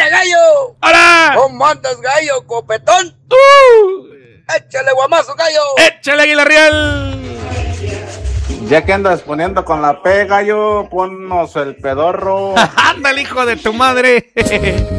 gallo! ¡Hola! ¿Cómo andas, gallo, copetón? ¡Échale guamazo, gallo! ¡Échale, Águila Real! Ya que andas poniendo con la P, gallo, ponnos el pedorro. ¡Ándale, hijo de tu madre!